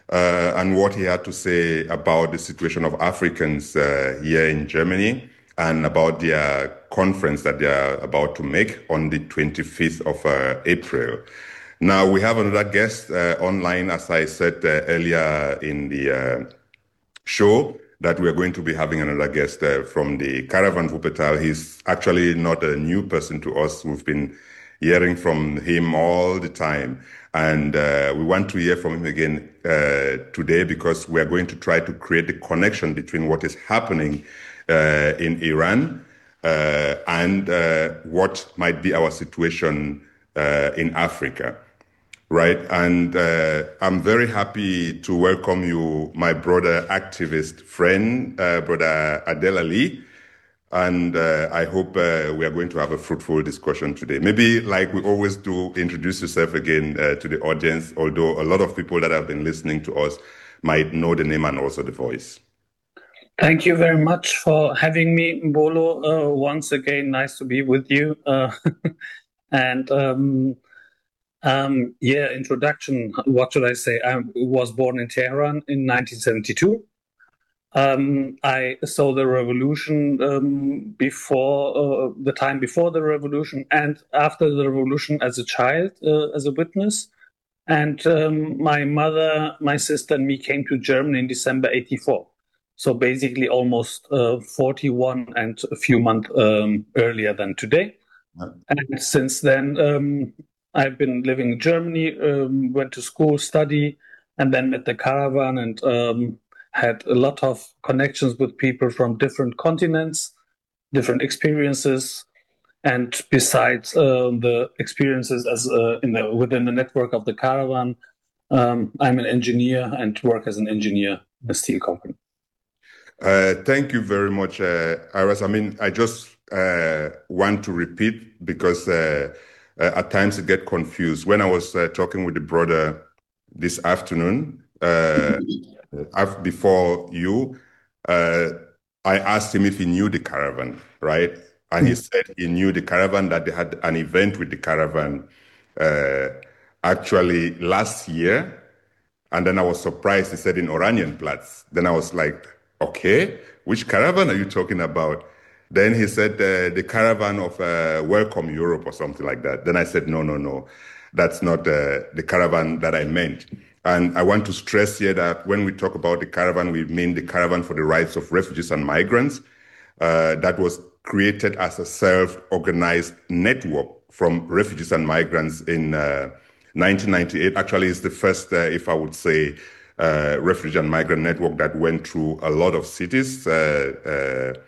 and what he had to say about the situation of Africans here in Germany and about their conference that they are about to make on the 25th of April. Now, we have another guest online, as I said earlier in the show, that we are going to be having another guest from the Caravan Wuppertal. He's actually not a new person to us. We've been hearing from him all the time. And we want to hear from him again today because we are going to try to create the connection between what is happening in Iran and what might be our situation in Africa. Right. And I'm very happy to welcome you, my brother activist friend, brother Adel Ali. And I hope we are going to have a fruitful discussion today. Maybe like we always do, introduce yourself again to the audience, although a lot of people that have been listening to us might know the name and also the voice. Thank you very much for having me, Mbolo. Once again, nice to be with you. Introduction. What should I say? I was born in Tehran in 1972. I saw the revolution before the time before the revolution and after the revolution as a child, as a witness. And my mother, my sister, and me came to Germany in December '84. So basically, almost 41 and a few months earlier than today. And since then, I've been living in Germany, went to school, study, and then met the Caravan and had a lot of connections with people from different continents, different experiences. And besides the experiences as within the network of the Caravan, I'm an engineer and work as an engineer in a steel company. Thank you very much, Aras. I mean, I just want to repeat because at times I get confused. When I was talking with the brother this afternoon, before you, I asked him if he knew the Caravan, right? And he said he knew the Caravan, that they had an event with the Caravan actually last year. And then I was surprised, he said in Oranienplatz. Then I was like, okay, which Caravan are you talking about? Then he said the Caravan of Welcome Europe or something like that. Then I said, no, that's not the Caravan that I meant. And I want to stress here that when we talk about the Caravan, we mean the Caravan for the Rights of Refugees and Migrants that was created as a self-organized network from refugees and migrants in 1998. Actually, it's the first, if I would say, refugee and migrant network that went through a lot of cities at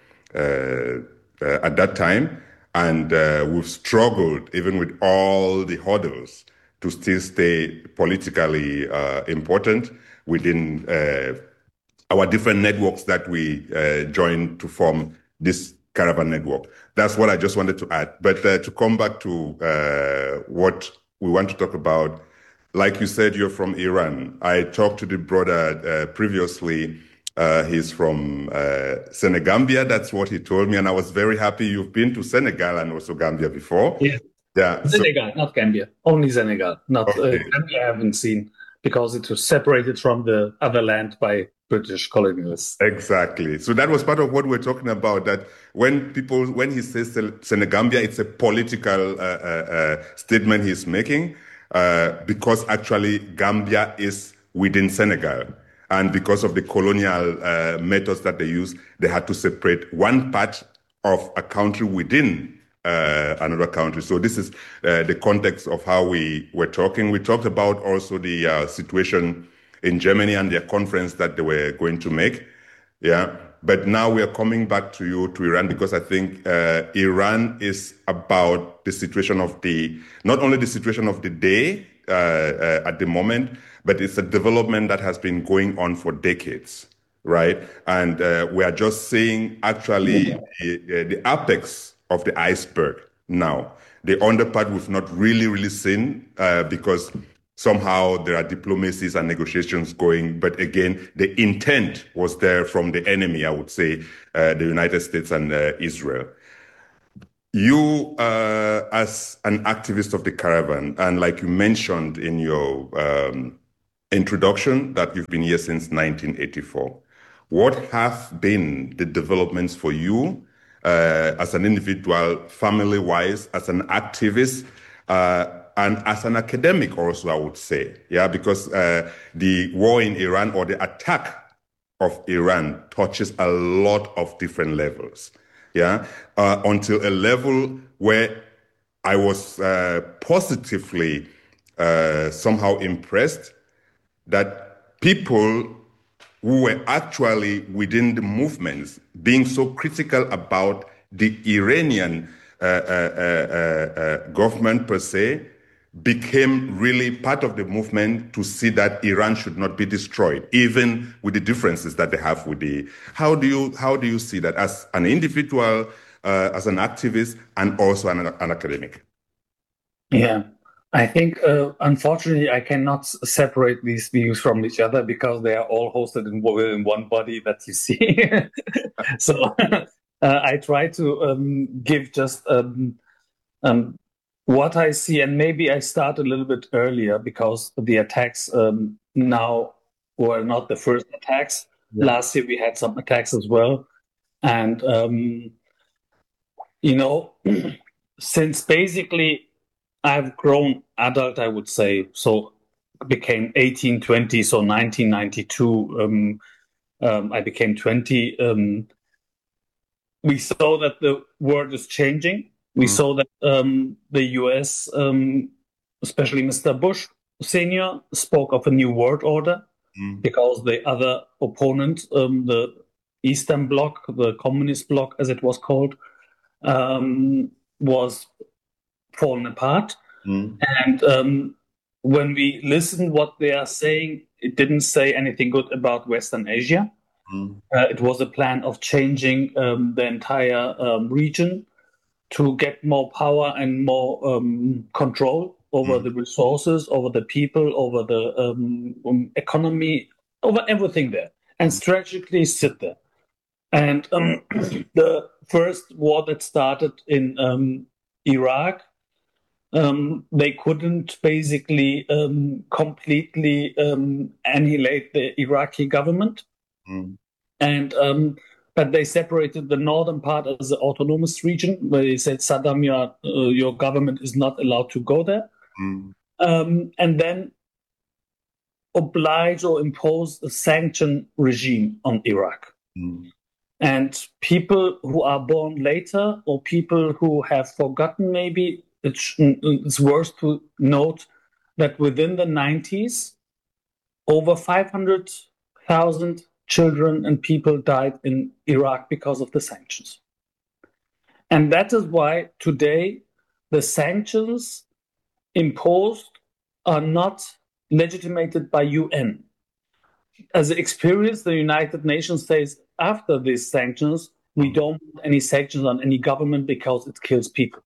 that time. And we've struggled, even with all the hurdles, to still stay politically important within our different networks that we joined to form this Caravan network. That's what I just wanted to add. But to come back to what we want to talk about, like you said, you're from Iran. I talked to the brother previously. He's from Senegambia. That's what he told me. And I was very happy. You've been to Senegal and also Gambia before. Yeah, Senegal, not Gambia. Only Senegal. Not Okay. Gambia I haven't seen because it was separated from the other land by British colonialists. Exactly. So that was part of what we're talking about, that when he says Senegambia, it's a political statement he's making because actually Gambia is within Senegal. And because of the colonial methods that they use, they had to separate one part of a country within another country. So this is the context of how we were talking. We talked about also the situation in Germany and their conference that they were going to make. Yeah. But now we are coming back to you, to Iran, because I think Iran is about the situation of not only the situation of the day at the moment, but it's a development that has been going on for decades, right? And we are just seeing actually the apex of the iceberg now. The underpart we've not really seen because somehow there are diplomacies and negotiations going. But again, the intent was there from the enemy, I would say, the United States and Israel. You, as an activist of the Caravan, and like you mentioned in your introduction that you've been here since 1984. What have been the developments for you as an individual, family-wise, as an activist, and as an academic also, I would say, yeah, because the war in Iran or the attack of Iran touches a lot of different levels, yeah, until a level where I was positively somehow impressed that people who were actually within the movements being so critical about the Iranian government per se became really part of the movement to see that Iran should not be destroyed, even with the differences that they have with the. How do you see that as an individual, as an activist, and also an academic? Yeah, I think unfortunately I cannot separate these views from each other because they are all hosted in one body that you see. So I try to give just what I see, and maybe I start a little bit earlier because the attacks now were not the first attacks. Yeah. Last year we had some attacks as well, and since basically I've grown adult, I would say, so became 18, 20, so 1992, I became 20. We saw that the world is changing. We saw that the US, especially Mr. Bush Sr., spoke of a new world order because the other opponent, the Eastern Bloc, the Communist Bloc, as it was called, was fallen apart. And when we listened what they are saying, it didn't say anything good about Western Asia. It was a plan of changing the entire region to get more power and more control over the resources, over the people, over the economy, over everything there, and strategically sit there. And the first war that started in Iraq, they couldn't basically completely annihilate the Iraqi government. And but they separated the northern part as an autonomous region, where they said, Saddam, your government is not allowed to go there. And then oblige or impose a sanction regime on Iraq. And people who are born later or people who have forgotten, maybe it's worth to note that within the 90s, over 500,000 children and people died in Iraq because of the sanctions. And that is why today the sanctions imposed are not legitimated by UN. As an experience, the United Nations says after these sanctions, we don't want any sanctions on any government because it kills people.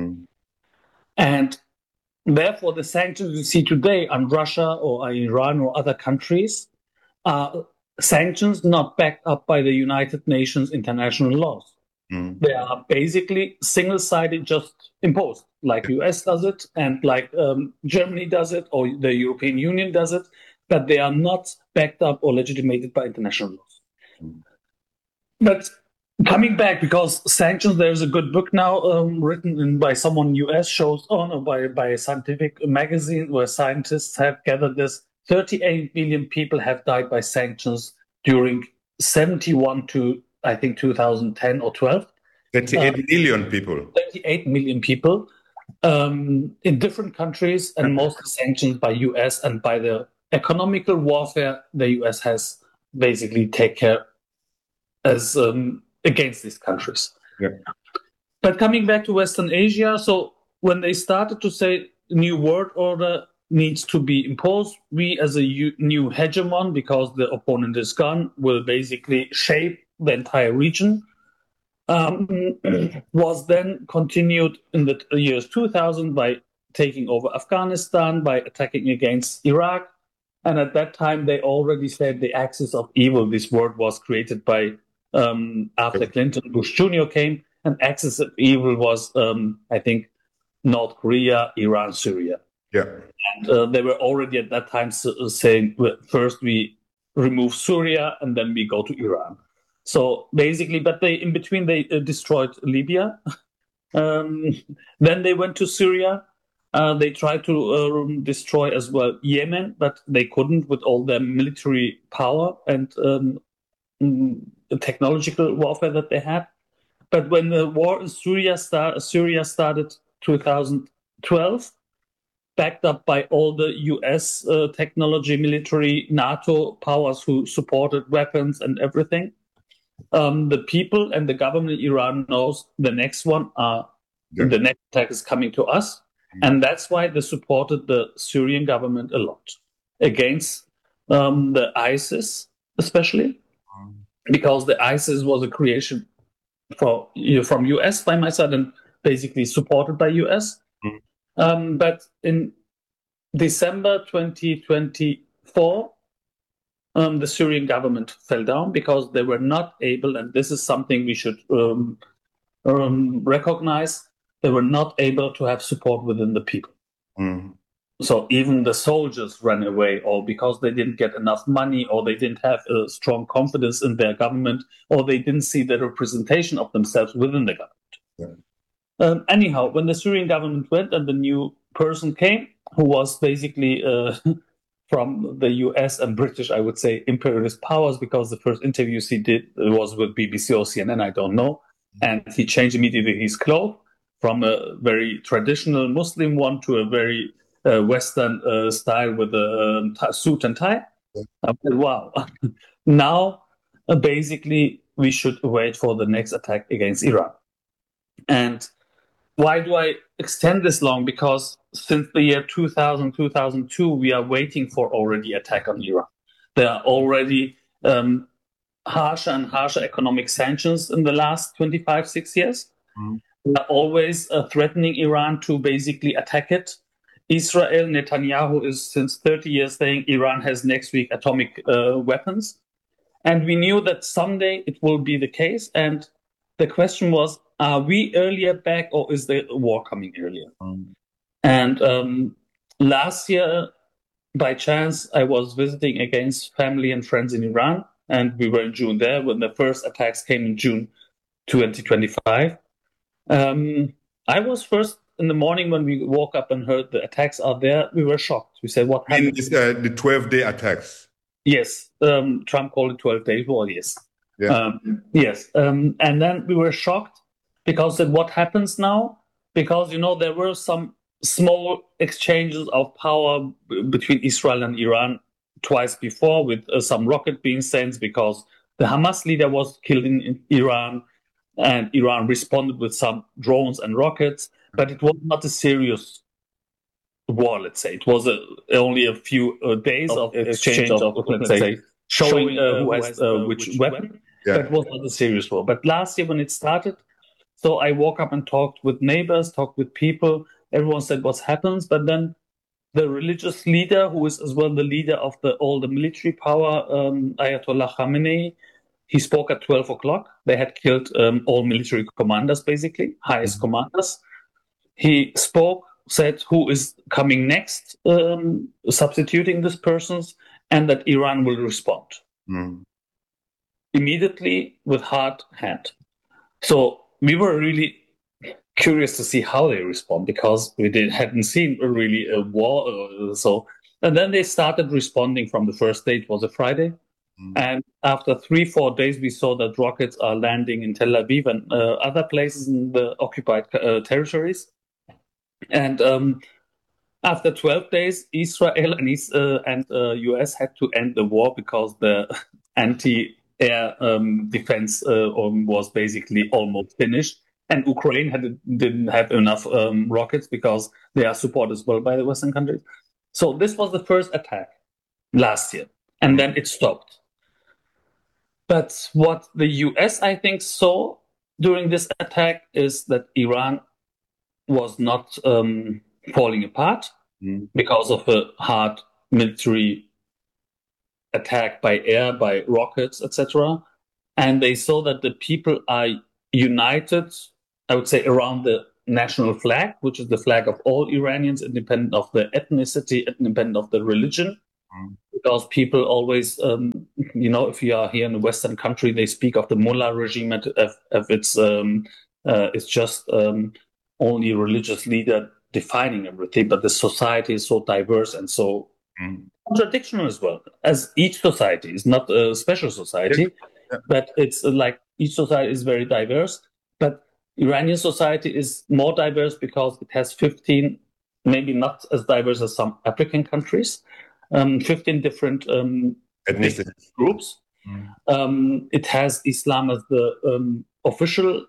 And therefore, the sanctions you see today on Russia or Iran or other countries are sanctions not backed up by the United Nations international laws. They are basically single-sided, just imposed, like US does it and like Germany does it or the European Union does it, but they are not backed up or legitimated by international laws. But coming back, because sanctions, there's a good book now written by someone US, shows on or by a scientific magazine where scientists have gathered this. 38 million people have died by sanctions during 71 to, I think, 2010 or 12. 38 million people. 38 million people in different countries, and mostly sanctioned by US, and by the economical warfare the US has basically take care as against these countries. But coming back to Western Asia, so when they started to say new world order needs to be imposed, we as a new hegemon, because the opponent is gone, will basically shape the entire region, was then continued in the years 2000 by taking over Afghanistan, by attacking against Iraq. And at that time, they already said the axis of evil, this word was created by, after Clinton, Bush Jr. came, and axis of evil was, I think, North Korea, Iran, Syria. Yeah. And they were already at that time saying, well, first we remove Syria and then we go to Iran. So basically, but in between they destroyed Libya. Then they went to Syria. They tried to destroy as well Yemen, but they couldn't with all their military power and the technological warfare that they had. But when the war in Syria started 2012, backed up by all the US technology, military, NATO powers who supported weapons and everything, the people and the government in Iran knows the next one the next attack is coming to us. And that's why they supported the Syrian government a lot against the ISIS, especially because the ISIS was a creation from US by my side and basically supported by US. But in December 2024, the Syrian government fell down because they were not able, and this is something we should recognize, they were not able to have support within the people. So even the soldiers ran away, or because they didn't get enough money, or they didn't have a strong confidence in their government, or they didn't see the representation of themselves within the government. Anyhow, when the Syrian government went and the new person came, who was basically from the US and British, I would say, imperialist powers, because the first interviews he did was with BBC or CNN, I don't know. And he changed immediately his clothes from a very traditional Muslim one to a very Western style with a suit and tie. Wow. Now, basically, we should wait for the next attack against Iran. And why do I extend this long? Because since the year 2000, 2002, we are waiting for already attack on Iran. There are already harsher and harsher economic sanctions in the last 6 years. They are always threatening Iran to basically attack it. Israel, Netanyahu is since 30 years saying Iran has next week atomic weapons. And we knew that someday it will be the case. And the question was, are we earlier back or is the war coming earlier? And last year, by chance, I was visiting against family and friends in Iran. And we were in June there when the first attacks came in June 2025. I was first in the morning when we woke up and heard the attacks are there. We were shocked. We said, what happened? The 12-day attacks. Yes. Trump called it 12-day war, yes. Yeah. Yes. And then we were shocked because said, what happens now? Because, there were some small exchanges of power between Israel and Iran twice before with some rocket being sent because the Hamas leader was killed in Iran and Iran responded with some drones and rockets, but it was not a serious war, let's say. It was only a few days of exchange of, let's say, showing who has which weapon, but it was not a serious war. But last year when it started, so I woke up and talked with neighbors, talked with people, everyone said what happens, but then the religious leader, who is as well the leader of all the military power, Ayatollah Khamenei, he spoke at 12 o'clock. They had killed all military commanders, basically, highest commanders. He spoke, said who is coming next, substituting these persons, and that Iran will respond immediately with hard hand. So we were really curious to see how they respond because we hadn't seen really a war. And then they started responding from the first day. It was a Friday. And after 3-4 days, we saw that rockets are landing in Tel Aviv and other places in the occupied territories. And after 12 days, Israel and US had to end the war because the anti-air defense was basically almost finished. And Ukraine didn't have enough rockets because they are supported as well by the Western countries. So this was the first attack last year, and then it stopped. But what the US, I think, saw during this attack is that Iran was not falling apart because of a hard military attack by air, by rockets, etc. And they saw that the people are united, I would say, around the national flag, which is the flag of all Iranians, independent of the ethnicity, independent of the religion. Because people always, if you are here in a Western country, they speak of the mullah regime if it's just only a religious leader defining everything. But the society is so diverse and so contradictional as well, as each society is not a special society, but it's like each society is very diverse. But Iranian society is more diverse because it has 15, maybe not as diverse as some African countries, 15 different ethnic groups. It has Islam as the official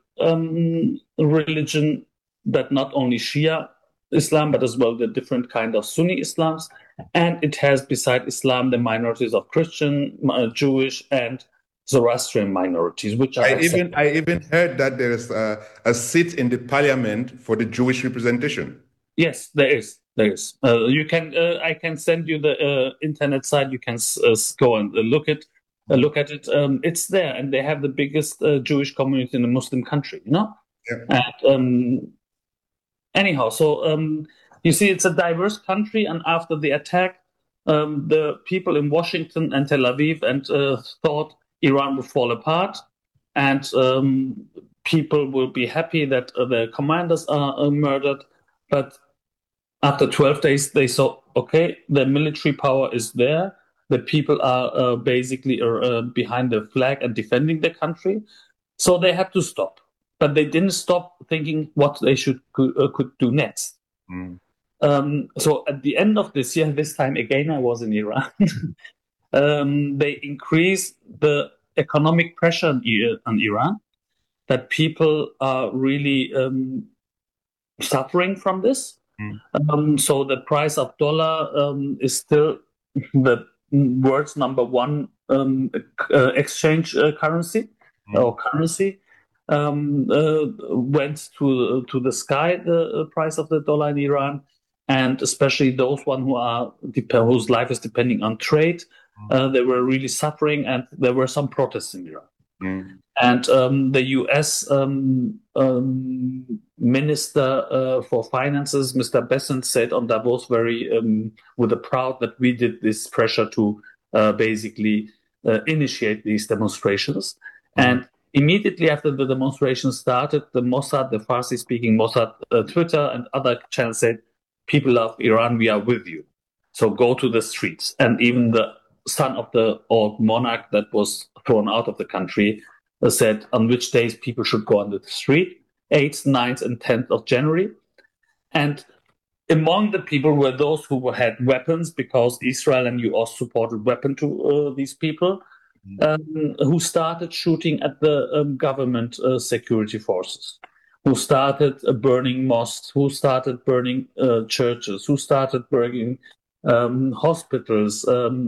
religion, but not only Shia Islam, but as well the different kind of Sunni Islams. And it has, beside Islam, the minorities of Christian, Jewish, and Zoroastrian minorities, which are I even heard that there is a seat in the parliament for the Jewish representation. Yes, there is. You can. I can send you the internet site. You can go and look at it. It's there, and they have the biggest Jewish community in a Muslim country. Yeah. And, anyhow, so you see, it's a diverse country, and after the attack, the people in Washington and Tel Aviv thought Iran would fall apart, and people will be happy that their commanders are murdered, but after 12 days, they saw, okay, the military power is there. The people are basically behind the flag and defending the country. So they had to stop. But they didn't stop thinking what they could do next. So at the end of this year, this time again, I was in Iran. They increased the economic pressure on Iran, that people are really suffering from this. So the price of dollar is still the world's number one exchange currency, or currency. Went to the sky, the price of the dollar in Iran, and especially those whose life is depending on trade. They were really suffering, and there were some protests in Iran. And the U.S. Minister for Finances, Mr. Bessent, said on Davos very with a proud that we did this pressure to basically initiate these demonstrations. And immediately after the demonstrations started, the Mossad, the Farsi-speaking Mossad Twitter and other channels said, "People of Iran, we are with you. So go to the streets." And even the son of the old monarch that was thrown out of the country said on which days people should go on the street, 8th, 9th, and 10th of January. And among the people were those who had weapons, because Israel and US supported weapons to these people, who started shooting at the government security forces, who started burning mosques, who started burning churches, who started burning hospitals,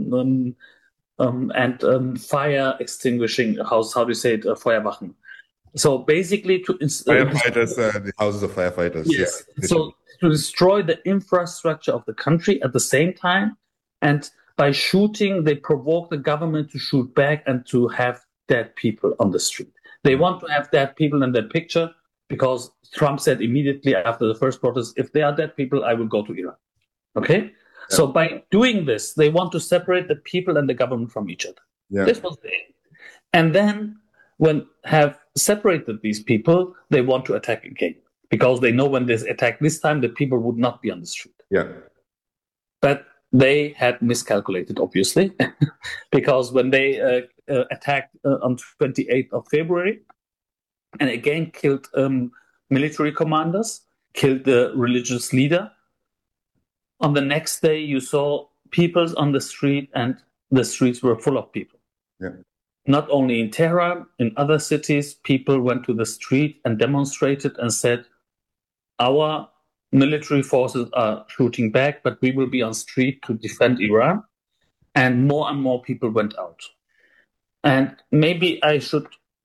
and fire extinguishing house. How do you say it? Feuerwachen. So basically, firefighters, the houses of firefighters. Yes. Yeah. So to destroy the infrastructure of the country at the same time, and by shooting, they provoke the government to shoot back and to have dead people on the street. They want to have dead people in their picture because Trump said immediately after the first protest, if there are dead people, I will go to Iran. Okay? Yeah. So by doing this, they want to separate the people and the government from each other. Yeah. This was the aim. And then when have separated these people, they want to attack again, because they know when they attack this time, the people would not be on the street. Yeah. But they had miscalculated, obviously, because when they attacked on 28th of February, and again killed military commanders, killed the religious leader, on the next day you saw people on the street, and the streets were full of people. Yeah. Not only in Tehran, in other cities, people went to the street and demonstrated and said, our military forces are shooting back, but we will be on street to defend Iran. And more people went out. And maybe I should,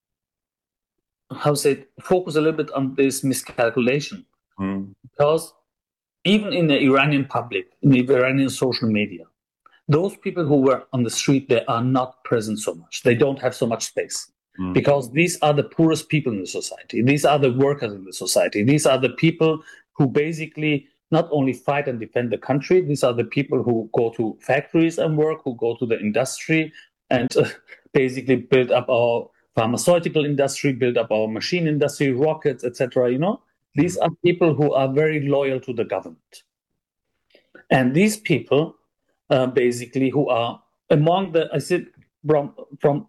focus a little bit on this miscalculation. Because even in the Iranian public, in the Iranian social media, those people who were on the street, they are not present so much. They don't have so much space. because these are the poorest people in the society. These are the workers in the society. These are the people who basically not only fight and defend the country, these are the people who go to factories and work, who go to the industry and basically build up our pharmaceutical industry, build up our machine industry, rockets, etc. These are people who are very loyal to the government. And these people basically who are among the, I said, from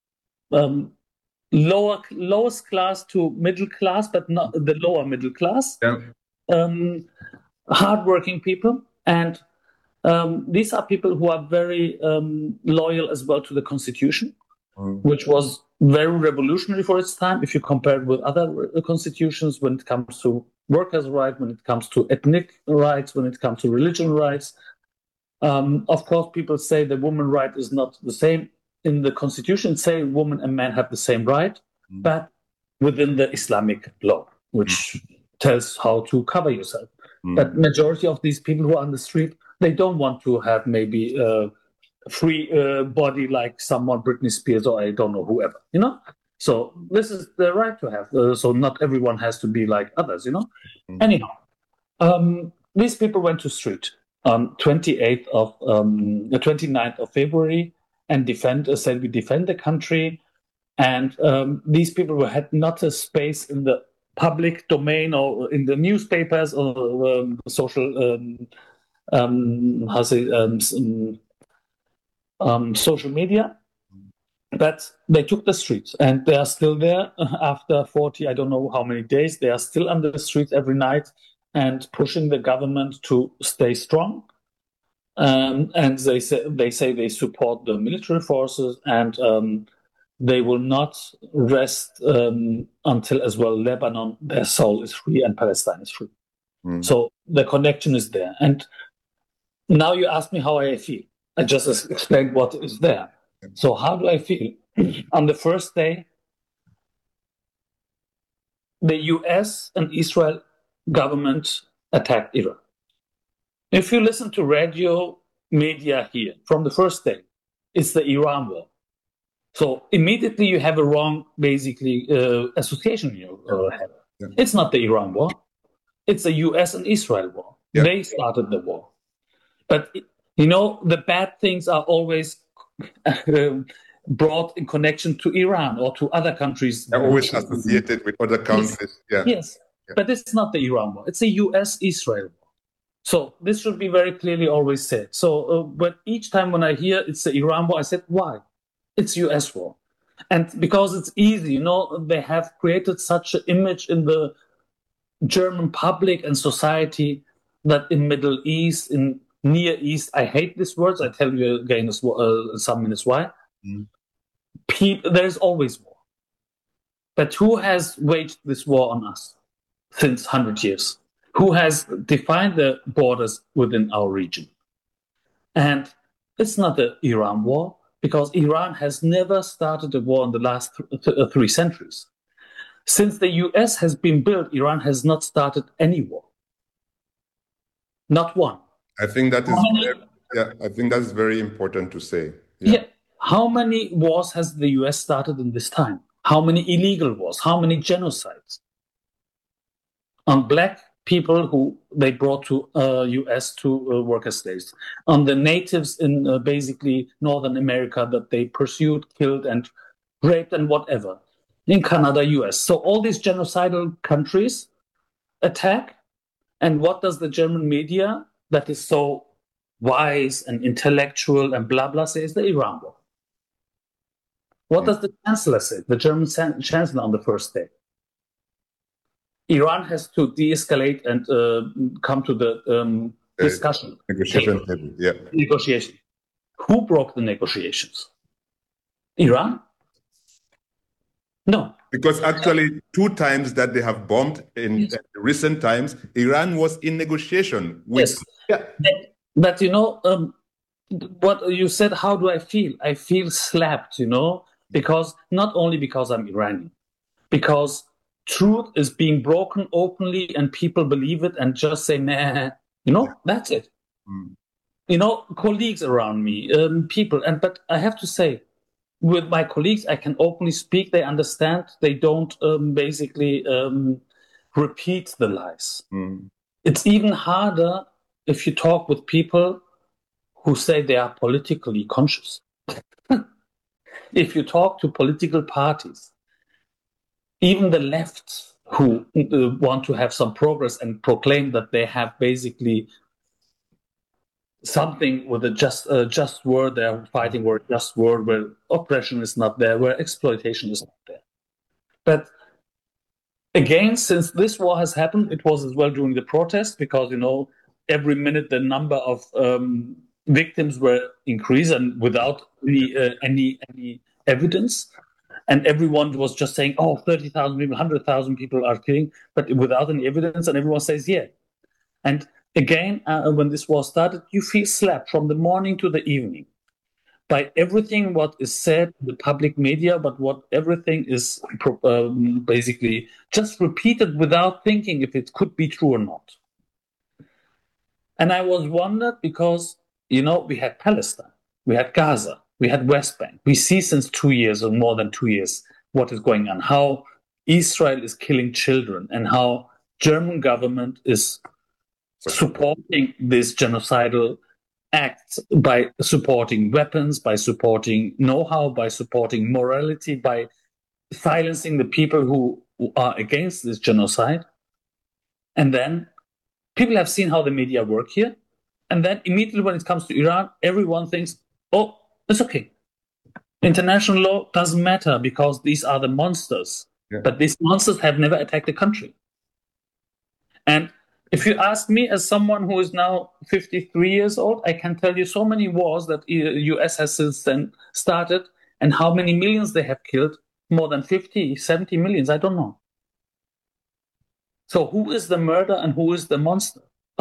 lowest class to middle class, but not the lower middle class, hardworking people. And these are people who are very loyal as well to the constitution, which was very revolutionary for its time. If you compare it with other constitutions, when it comes to workers' rights, when it comes to ethnic rights, when it comes to religion rights. Of course, people say the woman right is not the same. In the constitution, say woman and man have the same right, but within the Islamic law, which tells how to cover yourself. But majority of these people who are on the street, they don't want to have maybe a free body like someone, Britney Spears, or I don't know, whoever, So this is the right to have. So not everyone has to be like others, Anyhow, these people went to street on 29th of February and said we defend the country. And these people had not a space in the public domain or in the newspapers or social social media, but they took the streets and they are still there after 40, I don't know how many days. They are still on the streets every night and pushing the government to stay strong. And they say they support the military forces and they will not rest until as well Lebanon, their soul is free and Palestine is free. So the connection is there. And now you ask me how I feel. I just explained what is there. So how do I feel? On the first day, the US and Israel government attacked Iran. If you listen to radio media here from the first day, it's the Iran war. So immediately you have a wrong, basically, association in your head. It's not the Iran war. It's the US and Israel war. They started the war. But, the bad things are always brought in connection to Iran or to other countries. They're always associated with other countries. Yes. But it's not the Iran war. It's a US-Israel war. So this should be very clearly always said. So but each time when I hear it's the Iran war, I said, why? It's US war. And because it's easy, they have created such an image in the German public and society that in Middle East, in Near East, I hate these words. I tell you again in some minutes why. There's always war. But who has waged this war on us since 100 years? Who has defined the borders within our region? And it's not the Iran war, because Iran has never started a war in the last 3 centuries. Since the US has been built, Iran has not started any war. Not one. I think that is very important to say. How many wars has the US started in this time? How many illegal wars? How many genocides? On black people who they brought to US to work as slaves. On the natives in basically Northern America that they pursued, killed and raped and whatever. In Canada, US. So all these genocidal countries attack. And what does the German media that is so wise and intellectual and blah, blah say is the Iran war? What does the chancellor say, the German chancellor on the first day? Iran has to de-escalate and come to the discussion. Negotiation. Who broke the negotiations? Iran? No. Because actually 2 times that they have bombed in recent times, Iran was in negotiation. But what you said, how do I feel? I feel slapped, because not only because I'm Iranian, because truth is being broken openly and people believe it and just say, nah, that's it. Colleagues around me, people. But I have to say, with my colleagues, I can openly speak. They understand. They don't basically repeat the lies. It's even harder if you talk with people who say they are politically conscious. If you talk to political parties, even the left who want to have some progress and proclaim that they have basically something with a just word, they're fighting for a just word where oppression is not there, where exploitation is not there. But again, since this war has happened, it was as well during the protest, because, every minute the number of victims were increased and without any evidence. And everyone was just saying, 30,000 people, 100,000 people are killing, but without any evidence. And everyone says, yeah. And again, when this war started, you feel slapped from the morning to the evening by everything what is said in the public media, but what everything is basically just repeated without thinking if it could be true or not. And I was wondered because, we had Palestine, we had Gaza, we had West Bank. We see since 2 years or more than 2 years what is going on, how Israel is killing children and how German government is supporting this genocidal acts by supporting weapons, by supporting know-how, by supporting morality, by silencing the people who are against this genocide. And then people have seen how the media work here. And then immediately when it comes to Iran, everyone thinks, it's okay. International law doesn't matter because these are the monsters. Yeah. But these monsters have never attacked a country. And if you ask me, as someone who is now 53 years old, I can tell you so many wars that the US has since then started and how many millions they have killed. More than 50, 70 millions, I don't know. So who is the murderer and who is the monster?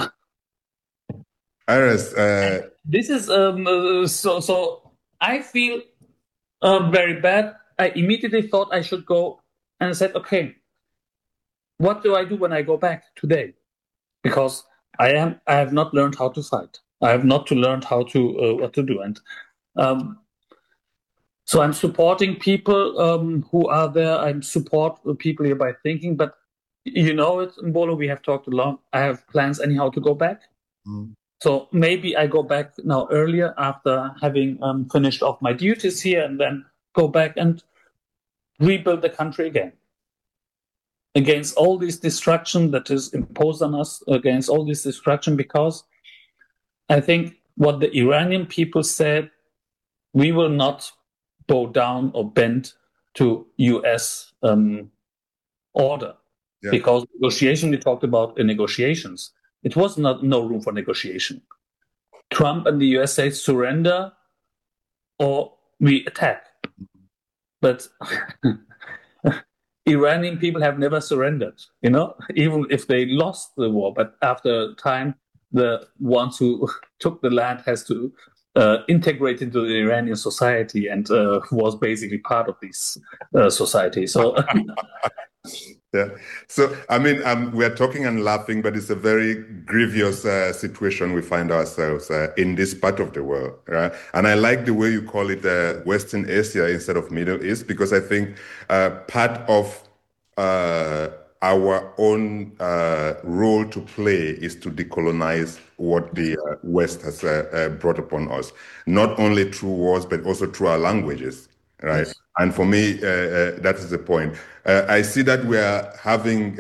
Ares, this is so I feel very bad. I immediately thought I should go, and I said, okay, what do I do when I go back today? Because I have not learned how to fight. I have not learned how to what to do, and so I'm supporting people who are there. I support people here by thinking, but it's Mbolo. We have talked a lot. I have plans anyhow to go back. So maybe I go back now earlier after having finished off my duties here, and then go back and rebuild the country again. Against all this destruction that is imposed on us, against all this destruction, because I think what the Iranian people said, we will not bow down or bend to US order. Yeah. Because negotiation, we talked about in negotiations. It was no room for negotiation. Trump and the US say surrender or we attack. But Iranian people have never surrendered, even if they lost the war. But after time, the ones who took the land has to integrate into the Iranian society and was basically part of this society. So. Yeah. So, I mean, we are talking and laughing, but it's a very grievous situation we find ourselves in this part of the world. Right? And I like the way you call it Western Asia instead of Middle East, because I think part of our own role to play is to decolonize what the West has brought upon us, not only through wars, but also through our languages. Right. Yes. And for me, that is the point. I see that we are having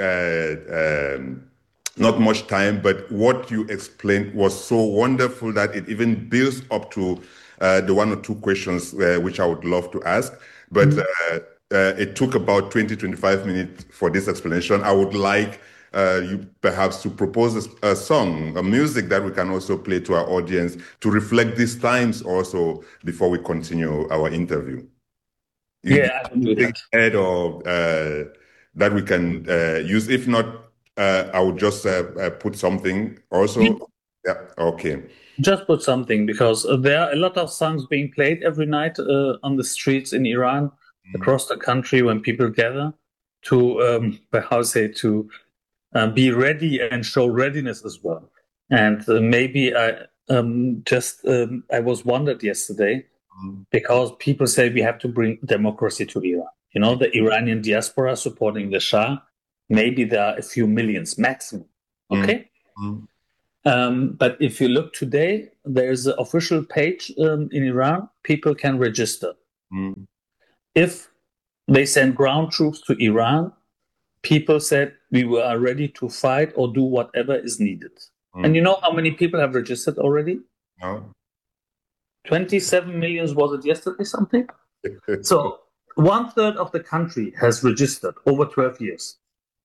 not much time, but what you explained was so wonderful that it even builds up to the one or two questions which I would love to ask. But it took about 20, 25 minutes for this explanation. I would like you perhaps to propose a song, a music that we can also play to our audience to reflect these times also before we continue our interview. I can do that. Ahead or that we can use. If not, I would just put something also. Yeah, okay. Just put something, because there are a lot of songs being played every night on the streets in Iran, across the country, when people gather to, to be ready and show readiness as well. And maybe I was wondered yesterday, because people say we have to bring democracy to Iran. You know, the Iranian diaspora supporting the Shah, maybe there are a few millions maximum. Okay. But if you look today, there's an official page in Iran, people can register. If they send ground troops to Iran, people said we are ready to fight or do whatever is needed. And you know how many people have registered already? No. 27 million, was it yesterday something? So 1/3 of the country has registered over 12 years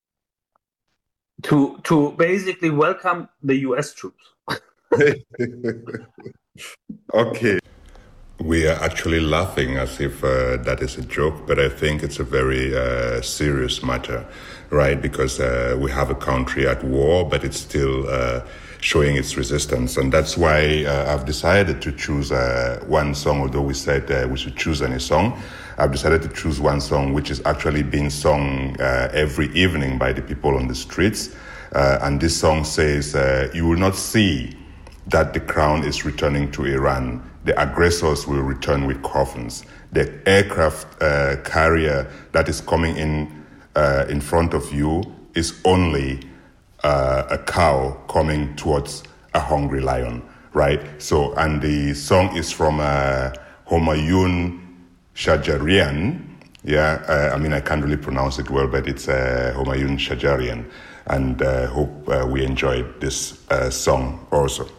to basically welcome the US troops. Okay. We are actually laughing as if that is a joke, but I think it's a very serious matter, right? Because we have a country at war, but it's still showing its resistance. And that's why I've decided to choose one song, although we said we should choose any song. I've decided to choose one song which is actually being sung every evening by the people on the streets. And this song says, you will not see that the crown is returning to Iran. The aggressors will return with coffins. The aircraft carrier that is coming in front of you is only a cow coming towards a hungry lion, right? So, and the song is from Homayun Shajarian. Yeah, I mean, I can't really pronounce it well, but it's Homayun Shajarian. And hope we enjoyed this song also.